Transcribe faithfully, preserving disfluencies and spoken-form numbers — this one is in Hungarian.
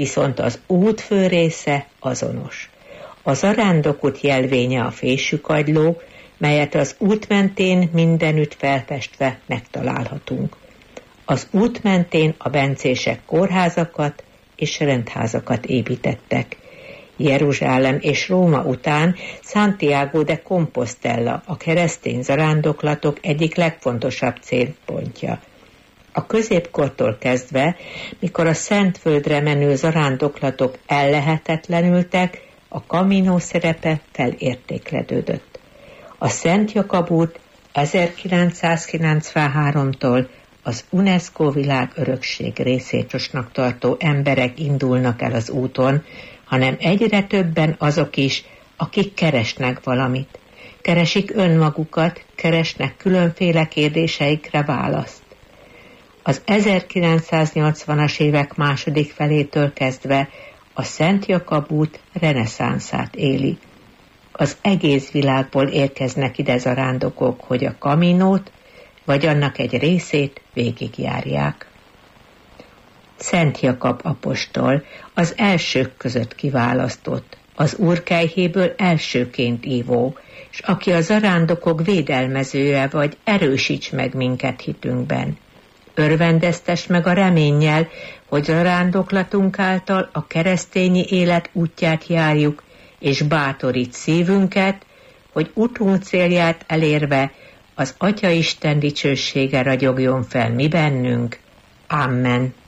viszont az út fő része azonos. A zarándokút jelvénye a fésűkagyló, melyet az út mentén mindenütt felfestve megtalálhatunk. Az út mentén a bencések kórházakat és rendházakat építettek. Jeruzsálem és Róma után Santiago de Compostela a keresztény zarándoklatok egyik legfontosabb célpontja. A középkortól kezdve, mikor a Szentföldre menő zarándoklatok ellehetetlenültek, a Camino szerepe felértékelődött. A Szent Jakab út ezerkilencszázkilencvenháromtól az UNESCO világörökség részétosnak tartó emberek indulnak el az úton, hanem egyre többen azok is, akik keresnek valamit. Keresik önmagukat, keresnek különféle kérdéseikre választ. Az ezerkilencszáznyolcvanas évek második felétől kezdve a Szent Jakab út reneszánszát éli. Az egész világból érkeznek ide zarándokok, hogy a Caminót, vagy annak egy részét végigjárják. Szent Jakab apostol az elsők között kiválasztott, az Úrkelyhéből elsőként ívó, és aki a zarándokok védelmezője vagy, erősíts meg minket hitünkben. Örvendeztes meg a reménnyel, hogy zarándoklatunk által a keresztényi élet útját járjuk, és bátorít szívünket, hogy utunk célját elérve az Atyaisten dicsősége ragyogjon fel mi bennünk. Amen.